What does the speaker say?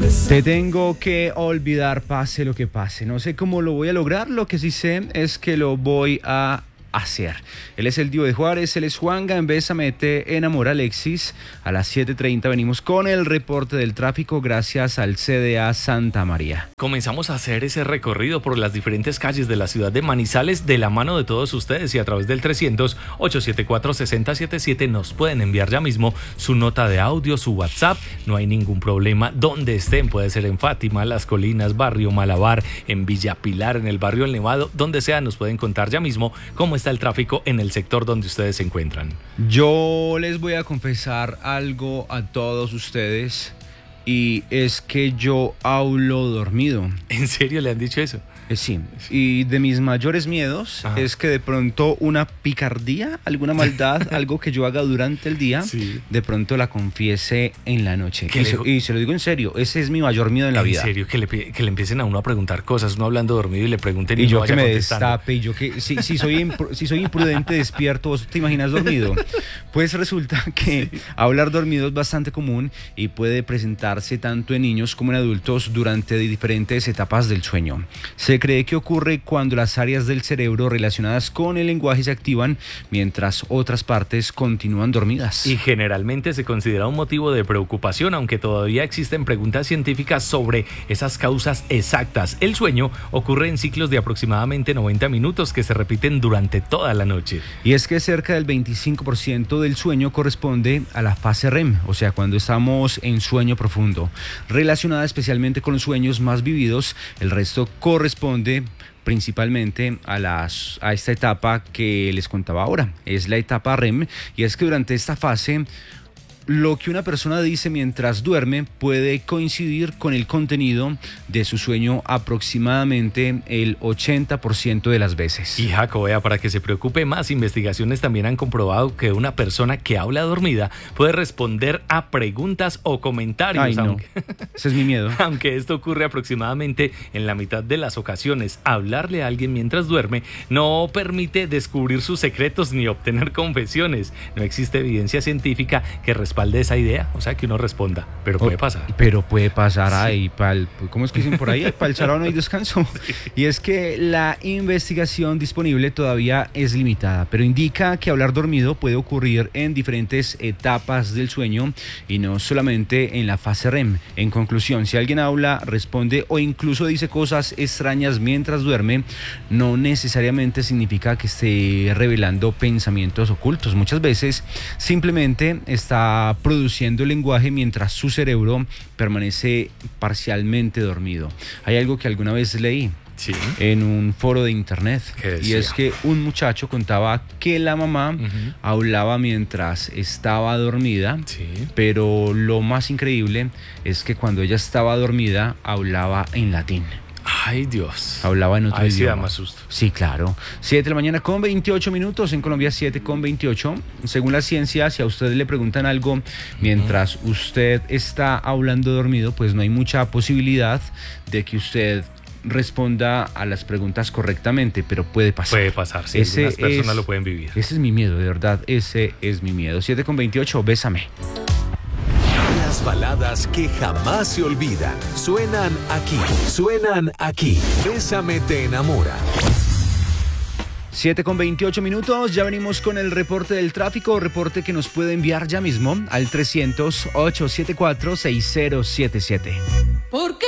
Te tengo que olvidar, pase lo que pase. No sé cómo lo voy a lograr, lo que sí sé es que lo voy a hacer. Él es el Divo de Juárez, él es Juanga, en Bésame te enamora Alexis. A las 7:30 venimos con el reporte del tráfico gracias al CDA Santa María. Comenzamos a hacer ese recorrido por las diferentes calles de la ciudad de Manizales de la mano de todos ustedes y a través del 300-874-6077 nos pueden enviar ya mismo su nota de audio, su WhatsApp, no hay ningún problema, donde estén, puede ser en Fátima, Las Colinas, Barrio Malabar, en Villa Pilar, en el Barrio El Nevado, donde sea, nos pueden contar ya mismo cómo está el tráfico en el sector donde ustedes se encuentran. Yo les voy a confesar algo a todos ustedes y es que yo hablo dormido. ¿En serio le han dicho eso? Sí, y de mis mayores miedos es que de pronto una picardía, alguna maldad, algo que yo haga durante el día, sí, de pronto la confiese en la noche. Y se lo digo en serio, ese es mi mayor miedo en la vida. ¿En serio? Que le empiecen a uno a preguntar cosas, uno hablando dormido y le pregunten y yo no que me contestando. Destape, y yo que si soy imprudente despierto, ¿vos te imaginas dormido? Pues resulta que hablar dormido es bastante común y puede presentarse tanto en niños como en adultos durante diferentes etapas del sueño. Se cree que ocurre cuando las áreas del cerebro relacionadas con el lenguaje se activan mientras otras partes continúan dormidas. Y generalmente se considera un motivo de preocupación, aunque todavía existen preguntas científicas sobre esas causas exactas. El sueño ocurre en ciclos de aproximadamente 90 minutos que se repiten durante toda la noche. Y es que cerca del 25% del sueño corresponde a la fase REM, o sea, cuando estamos en sueño profundo, relacionada especialmente con los sueños más vividos. El resto corresponde principalmente a esta etapa que les contaba ahora, es la etapa REM, y es que durante esta fase lo que una persona dice mientras duerme puede coincidir con el contenido de su sueño aproximadamente el 80% de las veces. Y Jaco, vea, para que se preocupe más, investigaciones también han comprobado que una persona que habla dormida puede responder a preguntas o comentarios. Ay, no. Ese es mi miedo. Aunque esto ocurre aproximadamente en la mitad de las ocasiones, hablarle a alguien mientras duerme no permite descubrir sus secretos ni obtener confesiones. No existe evidencia científica que respalde esa idea, o sea, que uno responda, pero puede pasar. Pero puede pasar, sí. ¿Cómo es que dicen por ahí? Para el sarao no hay descanso. Sí. Y es que la investigación disponible todavía es limitada, pero indica que hablar dormido puede ocurrir en diferentes etapas del sueño y no solamente en la fase REM. En conclusión, si alguien habla, responde o incluso dice cosas extrañas mientras duerme, no necesariamente significa que esté revelando pensamientos ocultos. Muchas veces simplemente está produciendo el lenguaje mientras su cerebro permanece parcialmente dormido. Hay algo que alguna vez leí en un foro de internet y es que un muchacho contaba que la mamá hablaba mientras estaba dormida, pero lo más increíble es que cuando ella estaba dormida hablaba en latín. Ay, Dios. Hablaba en otro idioma. Sí da más susto. Sí, claro. 7 de la mañana con 28 minutos. En Colombia 7 con 28. Según la ciencia, si a usted le preguntan algo mientras usted está hablando dormido, pues no hay mucha posibilidad de que usted responda a las preguntas correctamente, pero puede pasar. Puede pasar, sí. Algunas personas lo pueden vivir. Ese es mi miedo, de verdad. Ese es mi miedo. 7 con 28, Bésame. Las baladas que jamás se olvidan suenan aquí. Bésame te enamora. 7 con 28 minutos, ya venimos con el reporte del tráfico, reporte que nos puede enviar ya mismo al 300-874-6077. ¿Por qué?